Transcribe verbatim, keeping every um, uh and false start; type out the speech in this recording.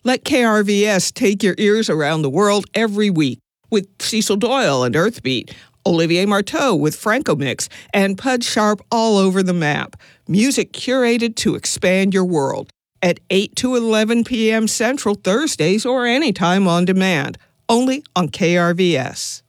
Let K R V S take your ears around the world every week with Cecil Doyle and Earthbeat, Olivier Marteau with Franco Mix, and Pud Sharp all over the map. Music curated to expand your world at eight to eleven p.m. Central Thursdays or anytime on demand, only on K R V S.